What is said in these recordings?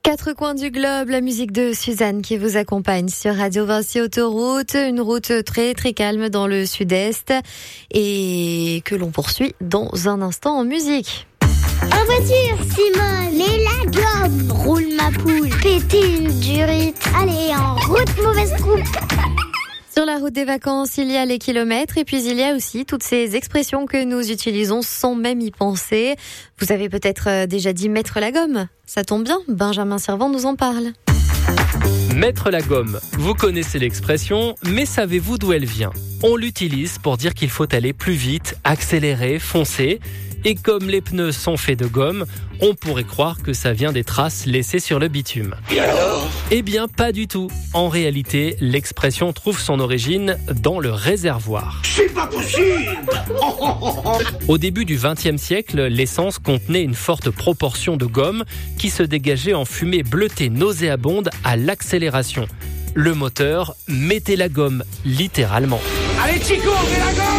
Quatre coins du globe, la musique de Suzanne qui vous accompagne sur Radio Vinci Autoroute, une route très très calme dans le sud-est et que l'on poursuit dans un instant en musique. En voiture, Simone, mais la gomme, roule ma poule, péter une durite, allez en route, mauvaise coupe. Sur la route des vacances, il y a les kilomètres et puis il y a aussi toutes ces expressions que nous utilisons sans même y penser. Vous avez peut-être déjà dit mettre la gomme. Ça tombe bien, Benjamin Servant nous en parle. Mettre la gomme, vous connaissez l'expression, mais savez-vous d'où elle vient ? On l'utilise pour dire qu'il faut aller plus vite, accélérer, foncer. Et comme les pneus sont faits de gomme, on pourrait croire que ça vient des traces laissées sur le bitume. Et alors ? Eh bien, pas du tout. En réalité, l'expression trouve son origine dans le réservoir. C'est pas possible ! Au début du XXe siècle, l'essence contenait une forte proportion de gomme qui se dégageait en fumée bleutée nauséabonde à l'accélération. Le moteur mettait la gomme, littéralement. Allez Chico, mets la gomme !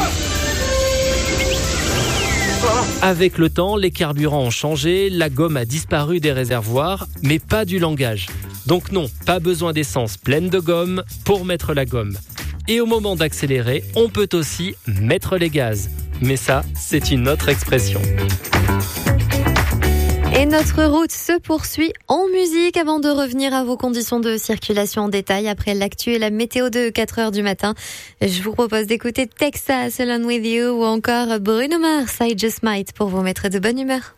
Avec le temps, les carburants ont changé, la gomme a disparu des réservoirs, mais pas du langage. Donc non, pas besoin d'essence pleine de gomme pour mettre la gomme. Et au moment d'accélérer, on peut aussi mettre les gaz. Mais ça, c'est une autre expression. Et notre route se poursuit en musique avant de revenir à vos conditions de circulation en détail après l'actu et la météo de 4h du matin. Je vous propose d'écouter Texas Alone With You ou encore Bruno Mars, I Just Might pour vous mettre de bonne humeur.